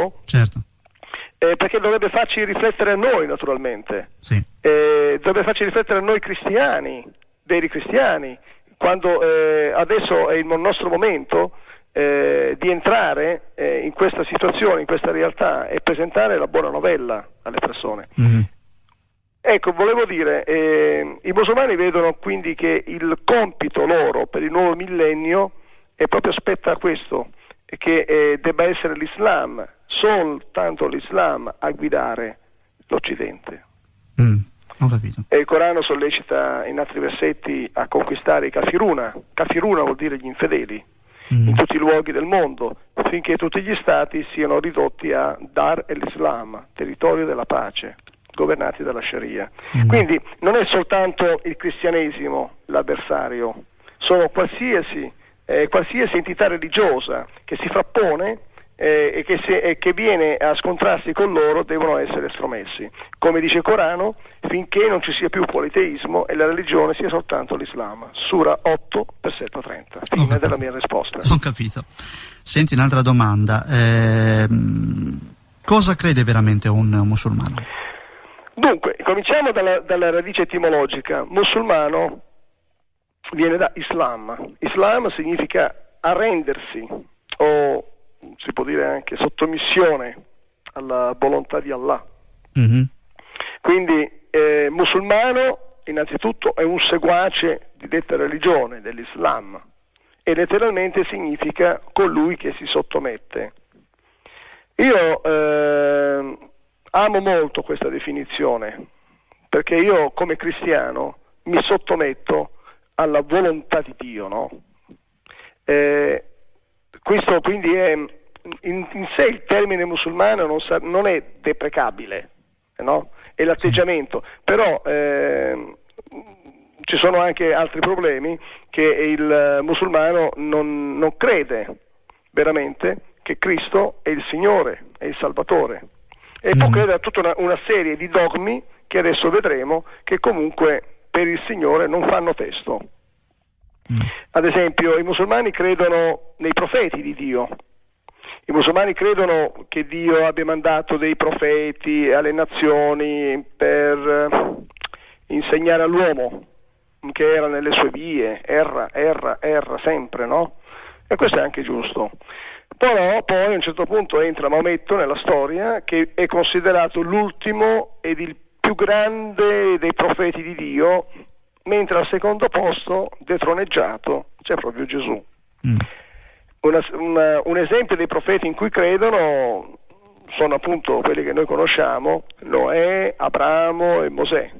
giusto? Certo. Perché dovrebbe farci riflettere a noi, naturalmente. Sì. Dovrebbe farci riflettere a noi cristiani, veri cristiani, quando adesso è il nostro momento di entrare in questa situazione, in questa realtà e presentare la buona novella alle persone. Mm-hmm. Ecco, volevo dire, i musulmani vedono quindi che il compito loro per il nuovo millennio è proprio spetta a questo, che debba essere l'Islam, soltanto l'Islam a guidare l'Occidente. Ho capito. E il Corano sollecita in altri versetti a conquistare i kafiruna. Kafiruna vuol dire gli infedeli, in tutti i luoghi del mondo, finché tutti gli stati siano ridotti a Dar el-Islam, territorio della pace, governati dalla Sharia. Quindi non è soltanto il cristianesimo l'avversario, sono qualsiasi entità religiosa che si frappone e che viene a scontrarsi con loro devono essere estromessi. Come dice il Corano, finché non ci sia più politeismo e la religione sia soltanto l'Islam. Sura 8, versetto 30. Fine della mia risposta. Ho capito. Senti, un'altra domanda. Cosa crede veramente un musulmano? Dunque, cominciamo dalla radice etimologica. Musulmano viene da Islam. Islam significa arrendersi, o si può dire anche sottomissione alla volontà di Allah. Quindi musulmano innanzitutto è un seguace di detta religione, dell'Islam, e letteralmente significa colui che si sottomette. Io amo molto questa definizione, perché io come cristiano mi sottometto alla volontà di Dio, no? Questo quindi è in sé il termine musulmano non è deprecabile, no? È l'atteggiamento, però ci sono anche altri problemi, che il musulmano non crede veramente che Cristo è il Signore, è il Salvatore, e può credere a tutta una serie di dogmi che adesso vedremo, che comunque per il Signore non fanno testo. Ad esempio, i musulmani credono nei profeti di Dio. I musulmani credono che Dio abbia mandato dei profeti alle nazioni per insegnare all'uomo che era nelle sue vie, erra sempre, no? E questo è anche giusto. Però poi a un certo punto entra Maometto nella storia, che è considerato l'ultimo ed il più grande dei profeti di Dio, mentre al secondo posto, detroneggiato, c'è proprio Gesù. Un esempio dei profeti in cui credono sono appunto quelli che noi conosciamo, Noè, Abramo e Mosè.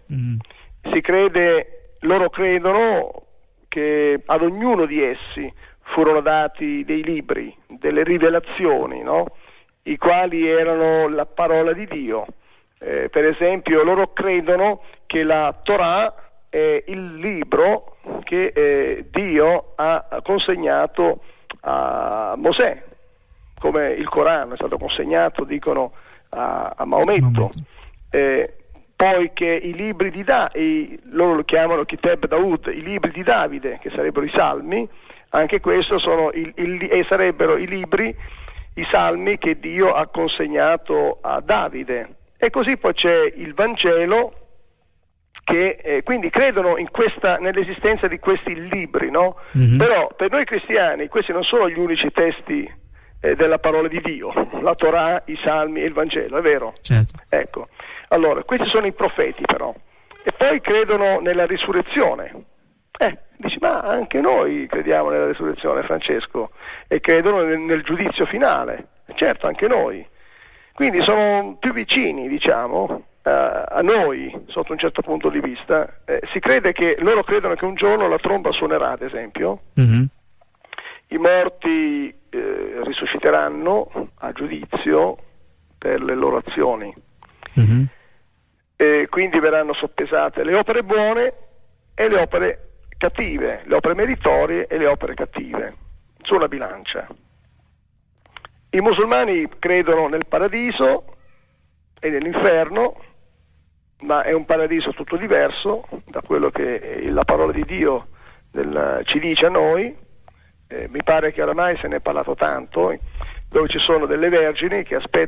Loro credono che ad ognuno di essi furono dati dei libri, delle rivelazioni, no? I quali erano la parola di Dio. Per esempio, loro credono che la Torah è il libro che Dio ha consegnato a Mosè, come il Corano è stato consegnato, dicono, a Maometto. Poi che i libri di loro lo chiamano Kitab Daud, i libri di Davide, che sarebbero i Salmi, anche questo sono sarebbero i libri, i Salmi che Dio ha consegnato a Davide. E così poi c'è il Vangelo, che quindi credono nell'esistenza di questi libri, no? Però per noi cristiani questi non sono gli unici testi della parola di Dio, la Torah, i Salmi e il Vangelo, è vero? Certo. Ecco, allora questi sono i profeti, però, e poi credono nella risurrezione. Dici, ma anche noi crediamo nella risurrezione, Francesco, e credono nel giudizio finale. Certo, anche noi. Quindi sono più vicini, diciamo, a noi sotto un certo punto di vista. Loro credono che un giorno la tromba suonerà, ad esempio, i morti risusciteranno a giudizio per le loro azioni, e quindi verranno soppesate le opere buone e le opere cattive, le opere meritorie e le opere cattive, su una bilancia. I musulmani credono nel paradiso e nell'inferno, ma è un paradiso tutto diverso da quello che la parola di Dio ci dice a noi. Mi pare che oramai se ne è parlato tanto, dove ci sono delle vergini che aspettano